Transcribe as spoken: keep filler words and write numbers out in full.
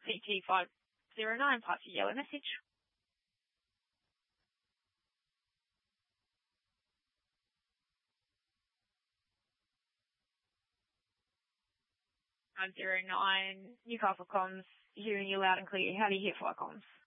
C T five zero nine, pass your yellow message. five zero nine, Newcastle comms, hearing you loud and clear. How do you hear flight comms?